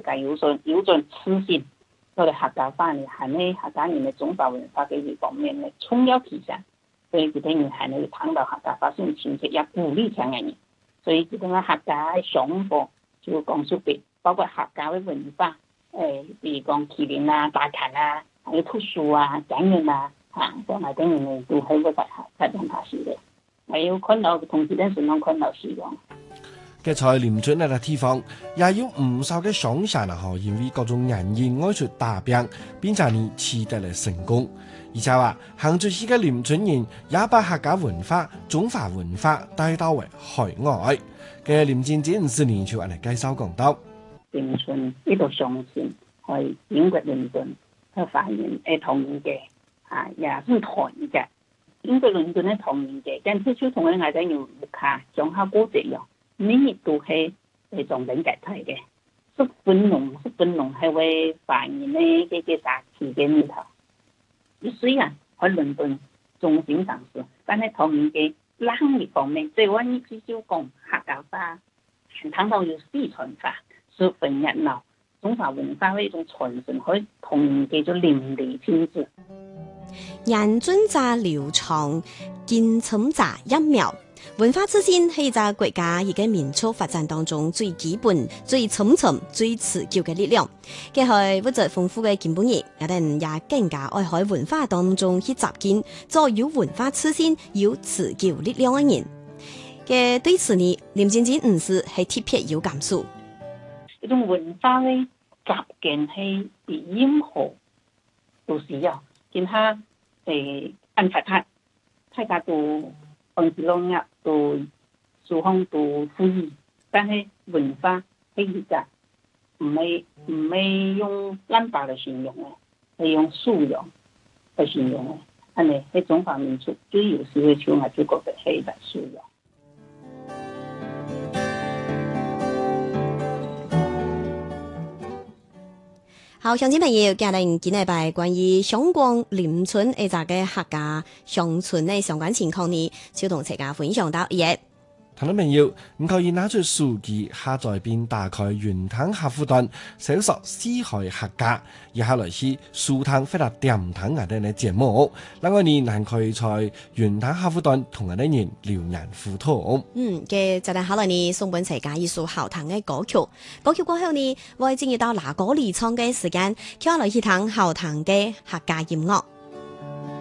家有種自信，我哋客家話呢係呢客家人嘅中華文化嘅一方面呢重要體現，所以佢哋人係呢談到客家話先親切，也鼓勵聽人，所以佢哋嘅客家嘅上課就講述俾，包括客家嘅文化，比如講麒麟啊、大砍啊，還有讀書啊、講人啊，咁埋啲人呢都喺個大學講下書嘅，還有看到同時咧順便看到書講。 嘅在臨準呢個地方，也有唔少嘅商人啊，因為各種原因愛出打拼，並且呢取得了成功。而且話，行住呢個臨準人也把客家文化、中華文化帶到為海外。嘅林靜姐唔是年初嚟介紹講到， 臨準呢度相信係英國倫敦佢發現同年嘅，也是同年嘅。英國倫敦咧同年嘅，跟住就同我哋嗌緊用木卡講下歌這樣。每日都係重點解題嘅，十分濃係會發現呢嘅雜誌嘅裏頭。雖然喺倫敦中心城市，但係同年嘅冷熱方面，即係我呢至少講客家話，談到有四川話，十分熱鬧，中華文化嘅一種傳承，可以同年嘅咗淋漓盡致。 人尊者流暢，見尋者一秒。文化自信係一個國家一個民族發展當中最基本、最深層、最持久嘅力量。佢係物質豐富嘅根本嘢，有人也更加愛喺文化當中去扎根，做有文化自信、有持久力量嘅人。嘅對此呢，林靜靜唔是係特別有感受。 呢種文化嘅習慣係比任何都需要，見下安排大家都。放置農業到數方到富裕，但係文化係一個唔係用濫發嚟形容嘅，係用素養嚟形容嘅。係咪喺中華民族最有時嘅時候，我就覺得係一個素養。 好，鄉親朋友，今日今禮拜關於香港臨準一隻嘅客家鄉村嘅相關情況呢，就同大家分享到嘢。 聽到朋友唔可以拿出手機下載並打開雲端客戶端，搜索四海客家，以下來是蘇湯非常點聽我哋嘅節目。另外呢，還可以在雲端客戶端同我哋人留言互動。 嘅就係後來呢，送本齊家一首好聽嘅歌曲。歌曲過後呢，我哋進入到拿歌離唱嘅時間，叫我來去聽好聽嘅客家音樂。